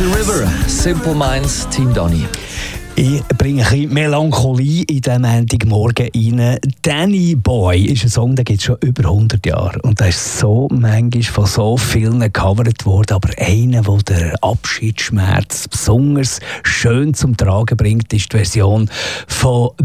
The River, Simple Minds, Team Donny. Ich bringe ein bisschen Melancholie in diesen Montagmorgen rein. «Danny Boy» ist ein Song, den gibt es schon über 100 Jahre. Und der ist so manchmal von so vielen gecovert worden. Aber einer, der den Abschiedsschmerz besonders schön zum Tragen bringt, ist die Version von